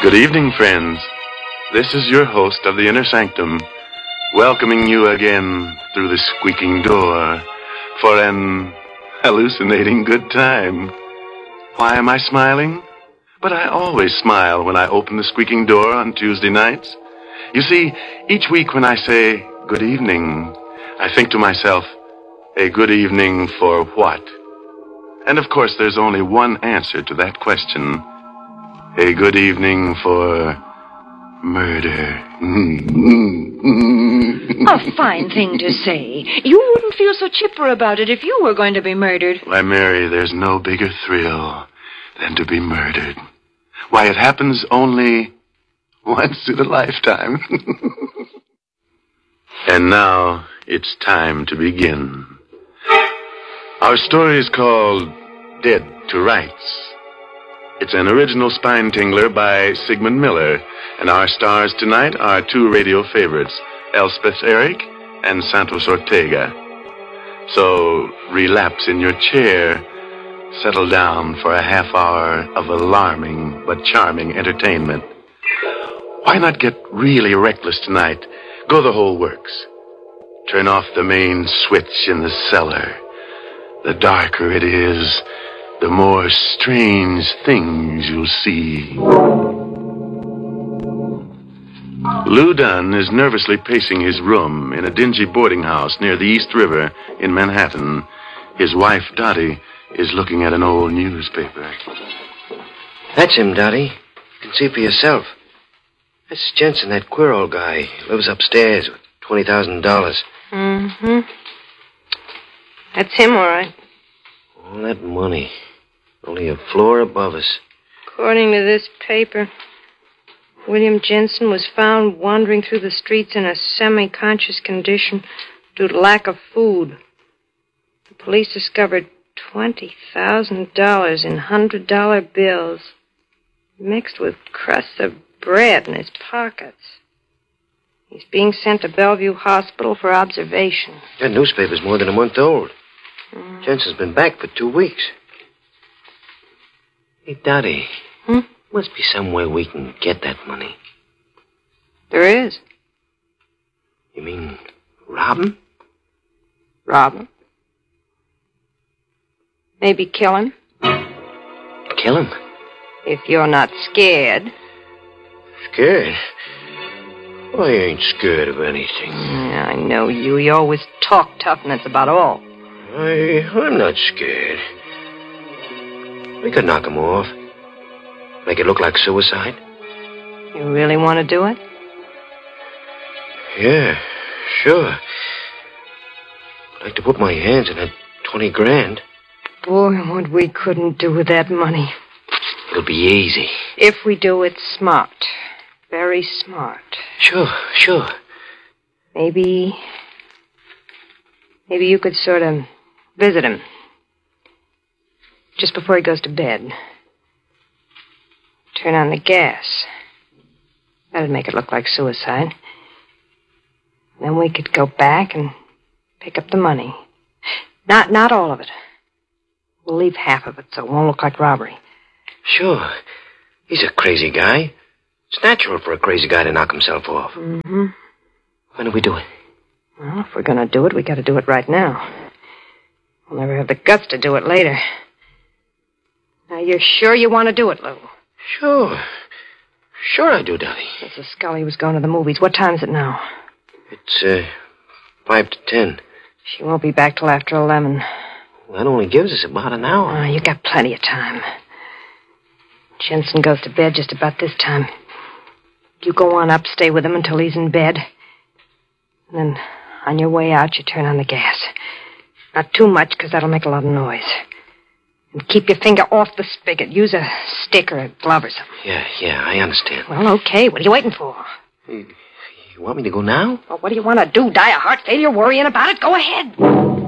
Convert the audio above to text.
Good evening, friends. This is your host of the Inner Sanctum, welcoming you again through the squeaking door for an hallucinating good time. Why am I smiling? But I always smile when I open the squeaking door on Tuesday nights. You see, each week when I say good evening, I think to myself, a good evening for what? And of course, there's only one answer to that question. A good evening for murder. A fine thing to say. You wouldn't feel so chipper about it if you were going to be murdered. Why, Mary, there's no bigger thrill than to be murdered. Why, it happens only once in a lifetime. And now, it's time to begin. Our story is called Dead to Rights. It's an original spine tingler by Sigmund Miller, and our stars tonight are two radio favorites, Elspeth Eric and Santos Ortega. So, relapse in your chair, settle down for a half hour of alarming but charming entertainment. Why not get really reckless tonight? Go the whole works. Turn off the main switch in the cellar. The darker it is, the more strange things you'll see. Lou Dunn is nervously pacing his room in a dingy boarding house near the East River in Manhattan. His wife, Dottie, is looking at an old newspaper. That's him, Dottie. You can see for yourself. That's Jensen, that queer old guy. He lives upstairs with $20,000. Mm-hmm. That's him, all right. All that money. Only a floor above us. According to this paper, William Jensen was found wandering through the streets in a semi-conscious condition due to lack of food. The police discovered $20,000 in $100 bills, mixed with crusts of bread in his pockets. He's being sent to Bellevue Hospital for observation. That newspaper's more than a month old. Jensen's been back for 2 weeks. Hey, Dottie. Must be some way we can get that money. There is. You mean rob him? Rob him. Maybe kill him. Kill him? If you're not scared. Scared? I ain't scared of anything. Yeah, I know you. You always talk tough, and that's about all. I'm not scared. We could knock him off. Make it look like suicide. You really want to do it? Yeah, sure. I'd like to put my hands in that 20 grand. Boy, what we couldn't do with that money. It'll be easy. If we do it smart. Very smart. Sure. Maybe you could sort of visit him. Just before he goes to bed. Turn on the gas. That'd make it look like suicide. Then we could go back and pick up the money. Not all of it. We'll leave half of it so it won't look like robbery. Sure. He's a crazy guy. It's natural for a crazy guy to knock himself off. Mm-hmm. When do we do it? Well, if we're going to do it, we got to do it right now. We'll never have the guts to do it later. Now, you're sure you want to do it, Lou? Sure I do, Dottie. Mrs. Scully was going to the movies. What time is it now? It's, 5 to 10. She won't be back till after 11. Well, that only gives us about an hour. Oh, you got plenty of time. Jensen goes to bed just about this time. You go on up, stay with him until he's in bed. And then, on your way out, you turn on the gas. Not too much, because that'll make a lot of noise. And keep your finger off the spigot. Use a stick or a glove or something. Yeah, I understand. Well, okay. What are you waiting for? You want me to go now? Well, what do you want to do? Die of heart failure worrying about it? Go ahead.